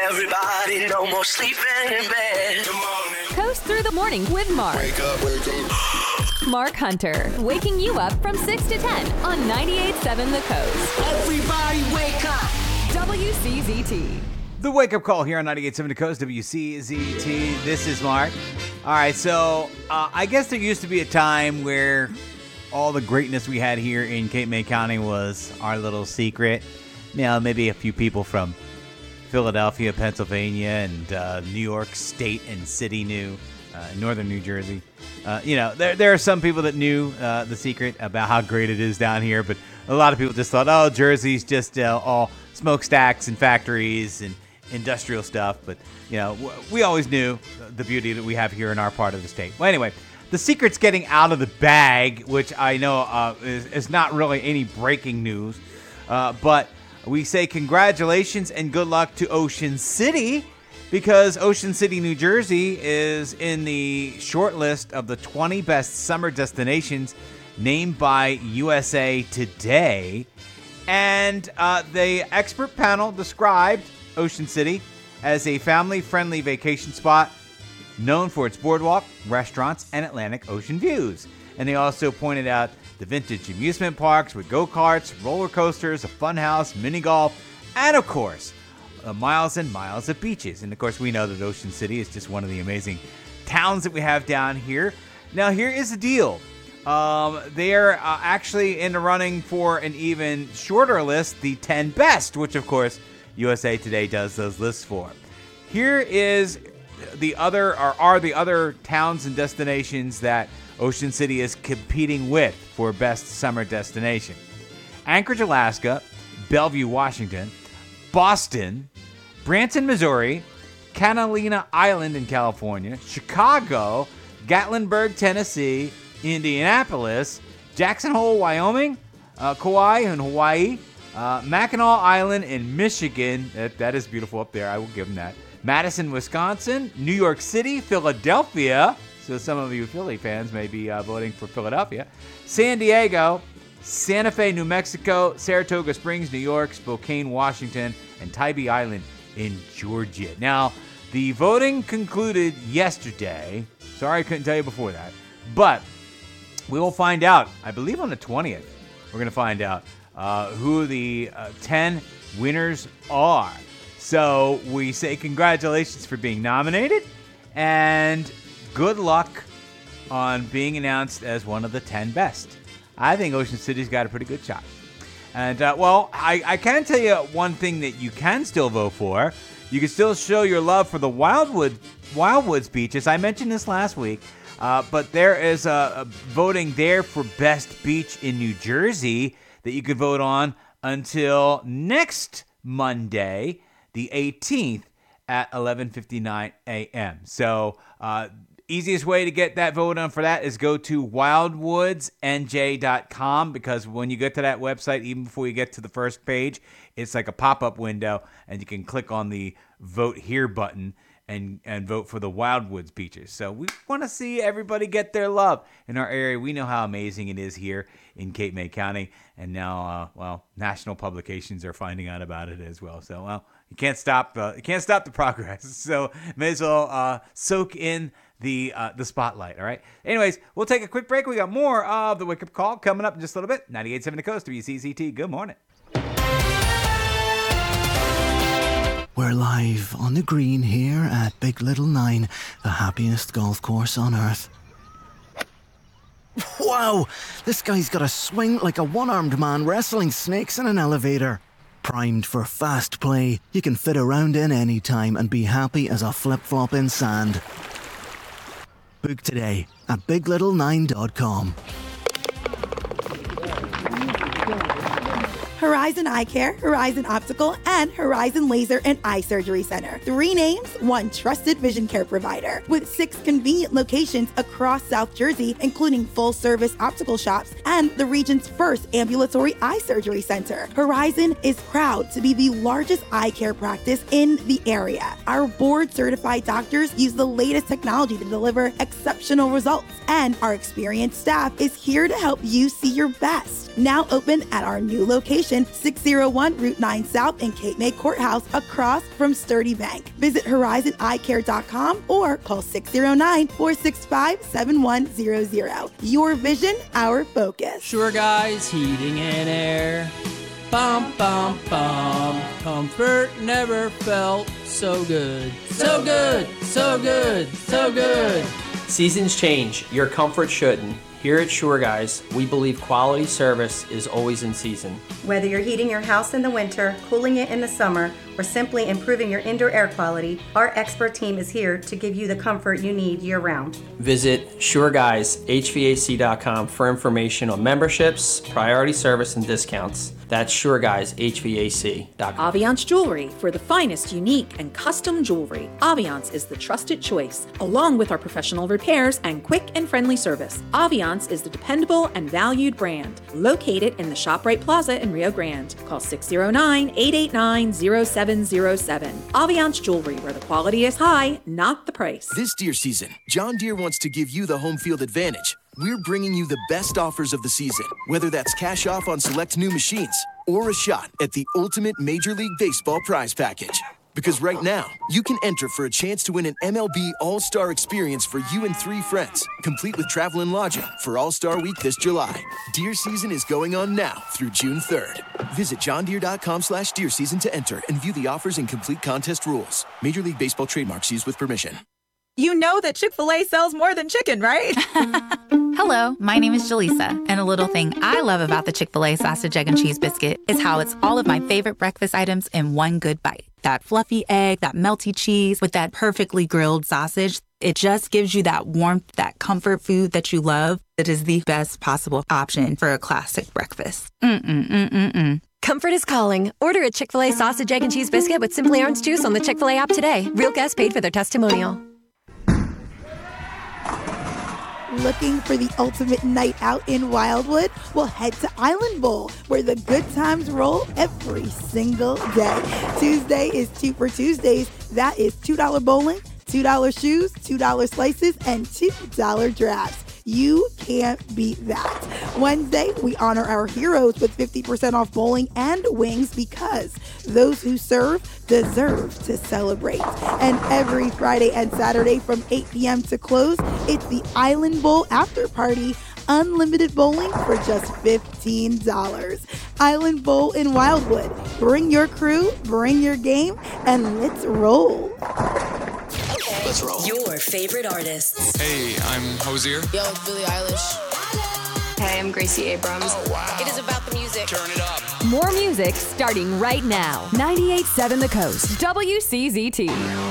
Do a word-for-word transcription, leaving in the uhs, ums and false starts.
Everybody, no more sleeping in bed. Good morning. Coast through the morning with Mark. Wake up, wake up. Mark Hunter, waking you up from six to ten on ninety-eight point seven The Coast. Everybody, wake up. W C Z T. The wake-up call here on ninety-eight point seven The Coast, W C Z T. This is Mark. All right, so uh, I guess there used to be a time where all the greatness we had here in Cape May County was our little secret. You know, maybe a few people from Philadelphia, Pennsylvania, and uh, New York State and City knew, uh, northern New Jersey. Uh, you know, there there are some people that knew uh, the secret about how great it is down here, but a lot of people just thought, oh, Jersey's just uh, all smokestacks and factories and industrial stuff. But, you know, w- we always knew the beauty that we have here in our part of the state. Well, anyway, the secret's getting out of the bag, which I know uh, is, is not really any breaking news, uh, but we say congratulations and good luck to Ocean City, because Ocean City, New Jersey is in the short list of the twenty best summer destinations named by U S A Today. And uh, the expert panel described Ocean City as a family-friendly vacation spot known for its boardwalk, restaurants, and Atlantic Ocean views. And they also pointed out the vintage amusement parks with go-karts, roller coasters, a fun house, mini golf, and of course, uh, miles and miles of beaches. And of course, we know that Ocean City is just one of the amazing towns that we have down here. Now, here is the deal. Um, they're uh, actually in the running for an even shorter list, the ten best, which of course, U S A Today does those lists for. Here is the other, or are the other towns and destinations that Ocean City is competing with for best summer destination: Anchorage, Alaska; Bellevue, Washington; Boston; Branson, Missouri; Catalina Island in California; Chicago; Gatlinburg, Tennessee; Indianapolis; Jackson Hole, Wyoming; uh, Kauai in Hawaii; uh, Mackinac Island in Michigan. That, that is beautiful up there. I will give them that. Madison, Wisconsin; New York City; Philadelphia. So some of you Philly fans may be uh, voting for Philadelphia. San Diego; Santa Fe, New Mexico; Saratoga Springs, New York; Spokane, Washington; and Tybee Island in Georgia. Now, the voting concluded yesterday. Sorry I couldn't tell you before that. But we will find out, I believe on the twentieth, we're going to find out uh, who the uh, ten winners are. So we say congratulations for being nominated, and good luck on being announced as one of the ten best. I think Ocean City's got a pretty good shot. And, uh, well, I, I can tell you one thing that you can still vote for. You can still show your love for the Wildwood, Wildwoods beaches. I mentioned this last week, uh, but there is a, a voting there for best beach in New Jersey that you could vote on until next Monday, the eighteenth, at eleven fifty-nine a.m. So, uh, easiest way to get that vote on for that is go to wildwoods n j dot com, because when you get to that website, even before you get to the first page, it's like a pop-up window, and you can click on the Vote Here button and, and vote for the Wildwoods beaches. So we want to see everybody get their love in our area. We know how amazing it is here in Cape May County, and now, uh, well, national publications are finding out about it as well. So, well, you can't stop, uh, you can't stop the progress. So may as well uh, soak in the uh, the spotlight, all right? Anyways, we'll take a quick break. We got more of the Wake Up Call coming up in just a little bit. ninety-eight point seven The Coast, W C Z T. Good morning. We're live on the green here at Big Little Nine, the happiest golf course on earth. Wow, this guy's got a swing like a one-armed man wrestling snakes in an elevator. Primed for fast play, you can fit around in any time and be happy as a flip-flop in sand. Book today at big little nine dot com. Horizon Eye Care, Horizon Optical, and Horizon Laser and Eye Surgery Center. Three names, one trusted vision care provider. With six convenient locations across South Jersey, including full-service optical shops and the region's first ambulatory eye surgery center. Horizon is proud to be the largest eye care practice in the area. Our board-certified doctors use the latest technology to deliver exceptional results, and our experienced staff is here to help you see your best. Now open at our new location location, six oh one Route nine South in Cape May Courthouse, across from Sturdy Bank. Visit horizon eye care dot com or call six oh nine, four six five, seven one zero zero. Your vision, our focus. Sure Guys Heating and Air. Bum, bum, bum. Comfort never felt so good. So good, so good, so good. Seasons change. Your comfort shouldn't. Here at Sure Guys, we believe quality service is always in season. Whether you're heating your house in the winter, cooling it in the summer, or simply improving your indoor air quality, our expert team is here to give you the comfort you need year-round. Visit sure guys H V A C dot com for information on memberships, priority service, and discounts. That's sure guys H V A C dot com. Aviance Jewelry, for the finest, unique, and custom jewelry. Aviance is the trusted choice, along with our professional repairs and quick and friendly service. Aviance is the dependable and valued brand, located in the ShopRite Plaza in Rio Grande. Call six oh nine, eight eight nine, oh seven oh seven. Aviance Jewelry, where the quality is high, not the price. This deer season, John Deere wants to give you the home field advantage. We're bringing you the best offers of the season, whether that's cash off on select new machines or a shot at the ultimate Major League Baseball prize package. Because right now, you can enter for a chance to win an M L B All-Star experience for you and three friends, complete with travel and lodging for All-Star Week this July. Deer season is going on now through June third. Visit john deere dot com slash deer season to enter and view the offers and complete contest rules. Major League Baseball trademarks used with permission. You know that Chick-fil-A sells more than chicken, right? Hello, my name is Jaleesa, and a little thing I love about the Chick-fil-A sausage, egg, and cheese biscuit is how it's all of my favorite breakfast items in one good bite. That fluffy egg, that melty cheese with that perfectly grilled sausage. It just gives you that warmth, that comfort food that you love. It is the best possible option for a classic breakfast. Mm-mm-mm-mm-mm. Comfort is calling. Order a Chick-fil-A sausage, egg, and cheese biscuit with Simply Orange Juice on the Chick-fil-A app today. Real guests paid for their testimonial. Looking for the ultimate night out in Wildwood? Well, head to Island Bowl, where the good times roll every single day. Tuesday is two for Tuesdays. That is two dollars bowling, two dollars shoes, two dollars slices, and two dollars drafts. You can't beat that. Wednesday, we honor our heroes with fifty percent off bowling and wings, because those who serve deserve to celebrate. And every Friday and Saturday from eight p.m. to close, it's the Island Bowl after party. Unlimited bowling for just fifteen dollars. Island Bowl in Wildwood. Bring your crew, bring your game, and let's roll. Okay. Let's roll. Your favorite artists. Hey, I'm Hosier. Yo, it's Billie Eilish. Hey, I'm Gracie Abrams. Oh, wow. It is about the music. Turn it up. More music starting right now. ninety-eight point seven The Coast. W C Z T.